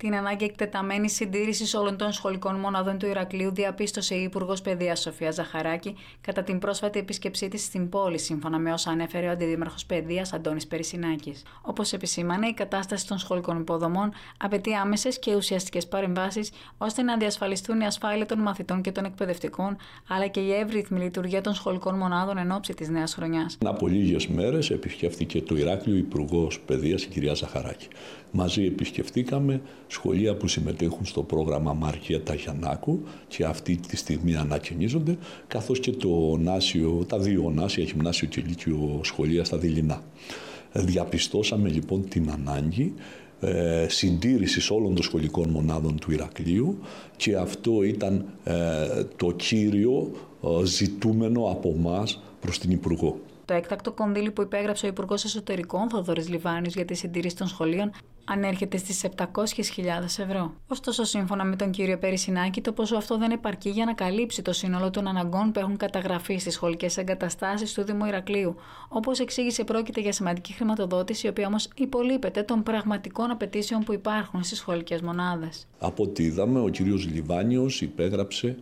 Την ανάγκη εκτεταμένης συντήρησης όλων των σχολικών μονάδων του Ηρακλείου διαπίστωσε η Υπουργός Παιδείας Σοφία Ζαχαράκη κατά την πρόσφατη επίσκεψή της στην πόλη, σύμφωνα με όσα ανέφερε ο Αντιδήμαρχος Παιδείας Αντώνης Περισσινάκης. Όπως επισήμανε, η κατάσταση των σχολικών υποδομών απαιτεί άμεσες και ουσιαστικές παρεμβάσεις ώστε να διασφαλιστούν η ασφάλεια των μαθητών και των εκπαιδευτικών, αλλά και η εύρυθμη λειτουργία των σχολικών μονάδων εν ώψη της νέας χρονιάς. Από λίγες μέρες επισκέφθηκε το Ηράκλειο Υπουργός Παιδείας η κυρία Ζαχαράκη. Μαζί επισκεφτήκαμε σχολεία που συμμετέχουν στο πρόγραμμα Μαριέτα Γιαννάκου και αυτή τη στιγμή ανακαινίζονται, καθώς και τα δύο ονάσια, γυμνάσιο και λύκειο σχολεία στα Δειλινά. Διαπιστώσαμε λοιπόν την ανάγκη συντήρησης όλων των σχολικών μονάδων του Ηρακλείου και αυτό ήταν το κύριο ζητούμενο από εμάς προς την Υπουργό. Το έκτακτο κονδύλι που υπέγραψε ο Υπουργός Εσωτερικών Θοδωρής Λιβάνιος για τη συντήρηση των σχολείων ανέρχεται στις 700.000 ευρώ. Ωστόσο, σύμφωνα με τον κύριο Περισσινάκη, το ποσό αυτό δεν επαρκεί για να καλύψει το σύνολο των αναγκών που έχουν καταγραφεί στις σχολικές εγκαταστάσεις του Δήμου Ηρακλείου. Όπως εξήγησε, πρόκειται για σημαντική χρηματοδότηση, η οποία όμως υπολείπεται των πραγματικών απαιτήσεων που υπάρχουν στις σχολικές μονάδες. Από ό,τι είδαμε, ο κύριος Λιβάνιος υπέγραψε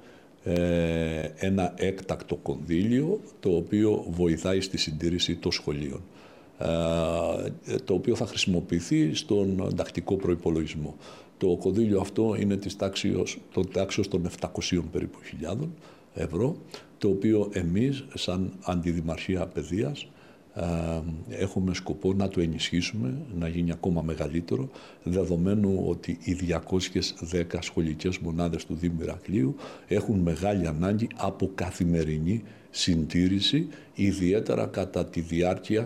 ένα έκτακτο κονδύλιο το οποίο βοηθάει στη συντήρηση των σχολείων, το οποίο θα χρησιμοποιηθεί στον τακτικό προϋπολογισμό. Το κονδύλιο αυτό είναι της τάξης των 700 περίπου χιλιάδων ευρώ, το οποίο εμείς σαν Αντιδημαρχία Παιδείας έχουμε σκοπό να το ενισχύσουμε, να γίνει ακόμα μεγαλύτερο, δεδομένου ότι οι 210 σχολικές μονάδες του Δήμου Ηρακλείου έχουν μεγάλη ανάγκη από καθημερινή συντήρηση, ιδιαίτερα κατά τη διάρκεια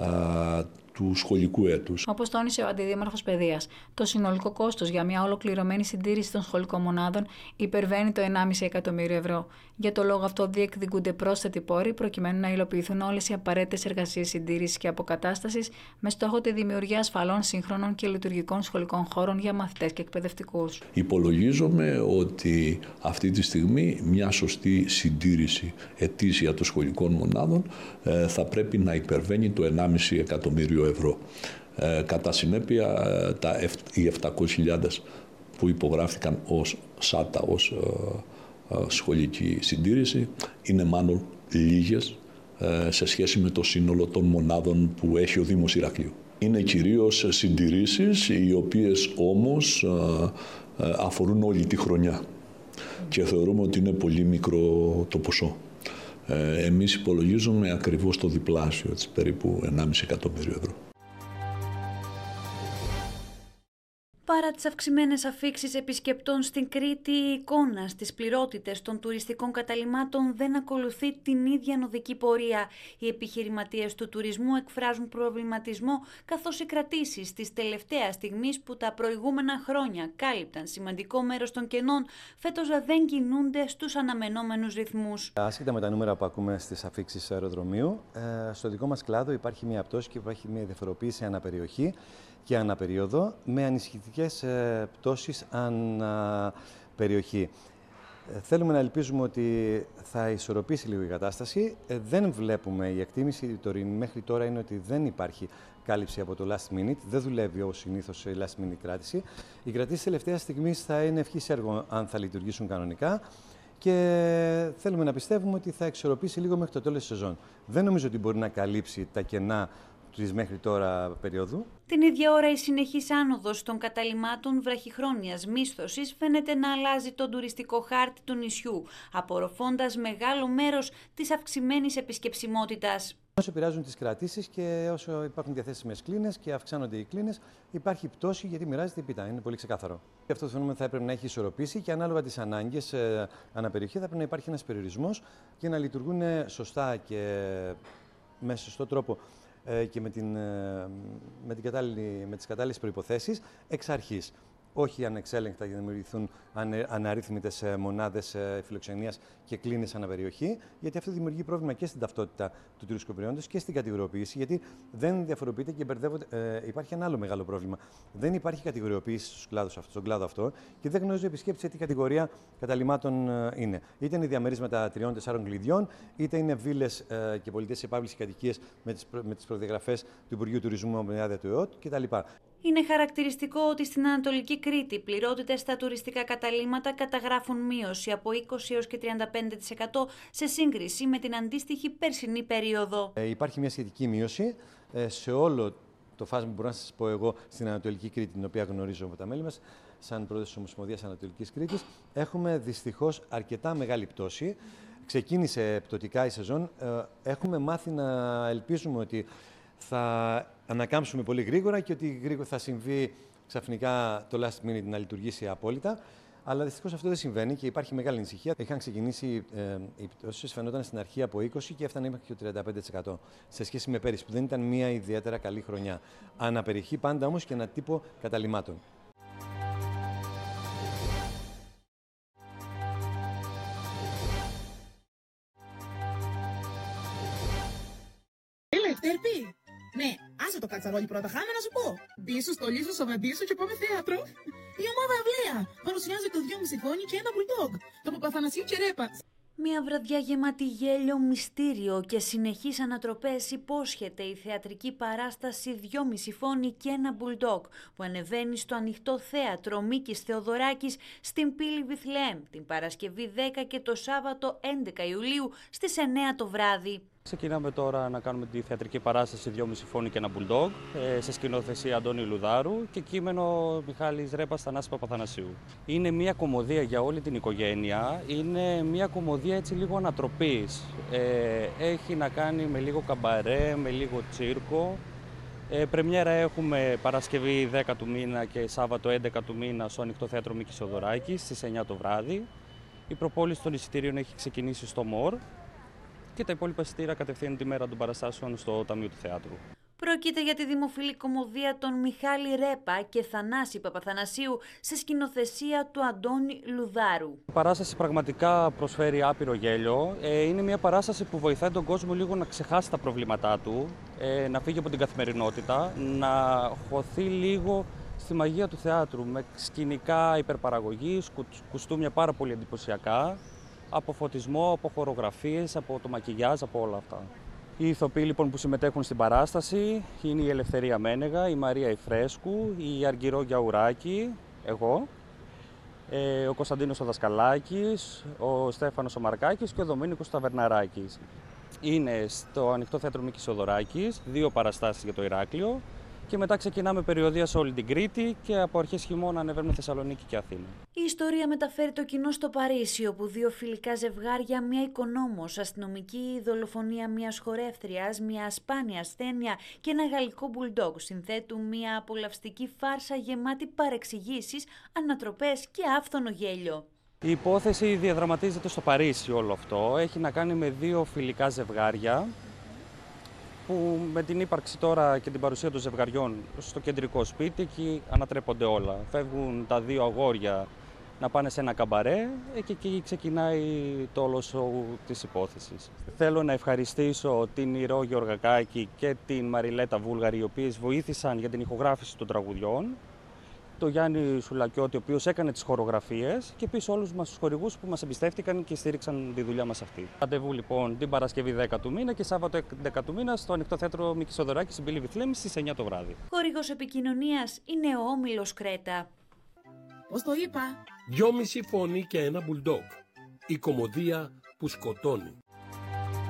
του σχολικού έτους. Όπως τόνισε ο Αντιδήμαρχος Παιδείας, το συνολικό κόστος για μια ολοκληρωμένη συντήρηση των σχολικών μονάδων υπερβαίνει το 1,5 εκατομμύριο ευρώ. Για το λόγο αυτό διεκδικούνται πρόσθετοι πόροι προκειμένου να υλοποιηθούν όλες οι απαραίτητες εργασίες συντήρησης και αποκατάστασης με στόχο τη δημιουργία ασφαλών, σύγχρονων και λειτουργικών σχολικών χώρων για μαθητές και εκπαιδευτικούς. Υπολογίζομαι ότι αυτή τη στιγμή μια σωστή συντήρηση ετήσια των σχολικών μονάδων θα πρέπει να υπερβαίνει το 1,5 εκατομμύριο ευρώ. Κατά συνέπεια, οι 700.000 που υπογράφηκαν ως ΣΑΤΑ, ως σχολική συντήρηση, είναι μάλλον λίγες σε σχέση με το σύνολο των μονάδων που έχει ο Δήμος Ηρακλείου. Είναι κυρίως συντηρήσεις, οι οποίες όμως αφορούν όλη τη χρονιά και θεωρούμε ότι είναι πολύ μικρό το ποσό. Εμείς υπολογίζουμε ακριβώς το διπλάσιο, περίπου 1,5 εκατομμύριο ευρώ. Παρά τις αυξημένες αφίξεις επισκεπτών στην Κρήτη, η εικόνα στις πληρότητες των τουριστικών καταλυμάτων δεν ακολουθεί την ίδια νοδική πορεία. Οι επιχειρηματίες του τουρισμού εκφράζουν προβληματισμό, καθώς οι κρατήσεις της τελευταίας στιγμής που τα προηγούμενα χρόνια κάλυπταν σημαντικό μέρος των κενών, φέτος δεν κινούνται στους αναμενόμενους ρυθμούς. Άσχετα με τα νούμερα που ακούμε στις αφίξεις αεροδρομίου, στο δικό μας κλάδο υπάρχει μια πτώση και υπάρχει μια διαφοροποίηση αναπεριοχή και αναπερίοδο με ανησυχητικές πτώσεις αναπεριοχή. Θέλουμε να ελπίζουμε ότι θα ισορροπήσει λίγο η κατάσταση. Δεν βλέπουμε, η εκτίμηση μέχρι τώρα είναι ότι δεν υπάρχει κάλυψη από το last minute, δεν δουλεύει όπως συνήθως η last minute κράτηση. Οι κρατήσεις τελευταίας στιγμής θα είναι ευχής έργο αν θα λειτουργήσουν κανονικά και θέλουμε να πιστεύουμε ότι θα εξορροπήσει λίγο μέχρι το τέλος της σεζόν. Δεν νομίζω ότι μπορεί να καλύψει τα κενά της μέχρι τώρα περίοδου. Την ίδια ώρα η συνεχής άνοδος των καταλυμάτων βραχυχρόνιας μίσθωσης φαίνεται να αλλάζει τον τουριστικό χάρτη του νησιού, απορροφώντας μεγάλο μέρος της αυξημένης επισκεψιμότητας. Όσο επηρεάζουν τις κρατήσεις και όσο υπάρχουν διαθέσιμες κλίνες και αυξάνονται οι κλίνες, υπάρχει πτώση γιατί μοιράζεται η πίτα. Είναι πολύ ξεκάθαρο. Αυτό το φαινόμενο θα έπρεπε να έχει ισορροπήσει και ανάλογα τις ανάγκες αναπεριοχή θα πρέπει να υπάρχει ένας περιορισμός και να λειτουργούν σωστά και με σωστό τρόπο και με τις κατάλληλες προϋποθέσεις εξ αρχής. Όχι ανεξέλεγκτα για να δημιουργηθούν αναρρύθμιτες μονάδες φιλοξενίας και κλίνες αναπεριοχή, γιατί αυτό δημιουργεί πρόβλημα και στην ταυτότητα του τουριστικού προϊόντος και στην κατηγοριοποίηση, γιατί δεν διαφοροποιείται και μπερδεύονται. Υπάρχει ένα άλλο μεγάλο πρόβλημα. Δεν υπάρχει κατηγοριοποίηση στον κλάδο αυτό και δεν γνωρίζει ο επισκέπτης τι κατηγορία καταλυμάτων είναι. Είτε είναι διαμερίσματα 3-4 κλειδιών, είτε είναι βίλες και πολιτές επάβλησης κατοικίες με τις προδιαγραφές του Υπουργείου Τουρισμού με άδεια του ΕΟΤ κτλ. Είναι χαρακτηριστικό ότι στην Ανατολική Κρήτη οι πληρότητες στα τουριστικά καταλύματα καταγράφουν μείωση από 20% έως και 35% σε σύγκριση με την αντίστοιχη περσινή περίοδο. Υπάρχει μια σχετική μείωση σε όλο το φάσμα που μπορώ να σας πω εγώ στην Ανατολική Κρήτη, την οποία γνωρίζω από τα μέλη μας, σαν πρόεδρος της Ομοσπονδίας Ανατολικής Κρήτης. Έχουμε δυστυχώς αρκετά μεγάλη πτώση. Ξεκίνησε πτωτικά η σεζόν. Έχουμε μάθει να ελπίζουμε ότι θα ανακάμψουμε πολύ γρήγορα και ότι γρήγορα θα συμβεί ξαφνικά το last minute να λειτουργήσει απόλυτα. Αλλά δυστυχώς αυτό δεν συμβαίνει και υπάρχει μεγάλη ανησυχία. Είχαν ξεκινήσει οι πτώσεις, φαινόταν στην αρχή από 20% και έφτανε μέχρι και το 35% σε σχέση με πέρυσι, που δεν ήταν μια ιδιαίτερα καλή χρονιά. Αναπεριοχή πάντα όμως και ένα τύπο καταλυμάτων. Τερπή! Ναι, άσε το κατσαρόλι πρώτα, χάμε να σου πω. Μπίσου, στολί σου, σοβαντή σου και πάμε θέατρο. Η ομάδα Αυλαία παρουσιάζει το 2,5 φόνι και ένα μπουλντόγκ. Το Παπαθανασίου και Ρέπα. Μια βραδιά γεμάτη γέλιο, μυστήριο και συνεχείς ανατροπές υπόσχεται η θεατρική παράσταση 2,5 φόνι και ένα μπουλντόγκ που ανεβαίνει στο ανοιχτό θέατρο Μίκης Θεοδωράκης στην πύλη Βιθλεέμ την Παρασκευή 10 και το Σάββατο 11 Ιουλίου στις 9 το βράδυ. Ξεκινάμε τώρα να κάνουμε τη θεατρική παράσταση 2,5 φόνι και ένα μπουλντόγκ σε σκηνοθεσία Αντώνη Λουδάρου και κείμενο Μιχάλης Ρέπας, Θανάση Παπαθανασίου. Είναι μια κωμωδία για όλη την οικογένεια, είναι μια κωμωδία έτσι λίγο ανατροπής. Έχει να κάνει με λίγο καμπαρέ, με λίγο τσίρκο. Πρεμιέρα έχουμε Παρασκευή 10 του μήνα και Σάββατο 11 του μήνα στο ανοιχτό θέατρο Μίκης Θεοδωράκης στις 9 το βράδυ. Η προπόληση των εισιτήριων έχει ξεκινήσει στο ΜΟΡ. Και τα υπόλοιπα εισιτήρια κατευθείαν τη μέρα των παραστάσεων στο Ταμείο του Θεάτρου. Πρόκειται για τη δημοφιλή κωμωδία των Μιχάλη Ρέπα και Θανάση Παπαθανασίου σε σκηνοθεσία του Αντώνη Λουδάρου. Η παράσταση πραγματικά προσφέρει άπειρο γέλιο. Είναι μια παράσταση που βοηθάει τον κόσμο λίγο να ξεχάσει τα προβλήματά του, να φύγει από την καθημερινότητα, να χωθεί λίγο στη μαγεία του θεάτρου με σκηνικά υπερπαραγωγής, κουστούμια πάρα πολύ εντυπωσιακά. Από φωτισμό, από χορογραφίες, από το μακιγιάζ, από όλα αυτά. Οι ηθοποιοί λοιπόν που συμμετέχουν στην παράσταση είναι η Ελευθερία Μένεγα, η Μαρία Ιφρέσκου, η Αργυρό Γιαουράκη, εγώ, ο Κωνσταντίνος ο Δασκαλάκης, ο Στέφανος ο Μαρκάκης και ο Δομήνικος Ταβερναράκης. Είναι στο ανοιχτό θέατρο Μίκης Θεοδωράκης, 2 παραστάσεις για το Ηράκλειο και μετά ξεκινάμε περιοδεία σε όλη την Κρήτη και από αρχές χειμώνα ανεβαίνουμε Θεσσαλονίκη και Αθήνα. Η ιστορία μεταφέρει το κοινό στο Παρίσι, όπου 2 φιλικά ζευγάρια, μια οικονόμος, αστυνομική, δολοφονία μιας χορεύτριας, μια σπάνια ασθένεια και ένα γαλλικό μπουλντόγκ συνθέτουν μια απολαυστική φάρσα γεμάτη παρεξηγήσεις, ανατροπές και άφθονο γέλιο. Η υπόθεση διαδραματίζεται στο Παρίσι όλο αυτό. Έχει να κάνει με 2 φιλικά ζευγάρια που με την ύπαρξη τώρα και την παρουσία των ζευγαριών στο κεντρικό σπίτι εκεί ανατρέπονται όλα. Φεύγουν τα 2 αγόρια να πάνε σε ένα καμπαρέ και εκεί ξεκινάει το όλο σοου της υπόθεσης. Θέλω να ευχαριστήσω την Ηρώ Γεωργακάκη και την Μαριλέτα Βούλγαρη, οι οποίες βοήθησαν για την ηχογράφηση των τραγουδιών, τον Γιάννη Σουλακιώτη, ο οποίος έκανε τις χορογραφίες και επίσης όλους μας τους χορηγούς που μας εμπιστεύτηκαν και στήριξαν τη δουλειά μας αυτή. Ραντεβού λοιπόν την Παρασκευή 10 του μήνα και Σάββατο 11 του μήνα στο ανοιχτό θέατρο Μίκης Θεοδωράκης στην πύλη Βιθλέμ στις 9 το βράδυ. Χορηγός επικοινωνίας είναι ο Όμιλος Κρέτα. Πώς το είπα? 2,5 φόνι και ένα μπουλντόγκ. Η κωμωδία που σκοτώνει.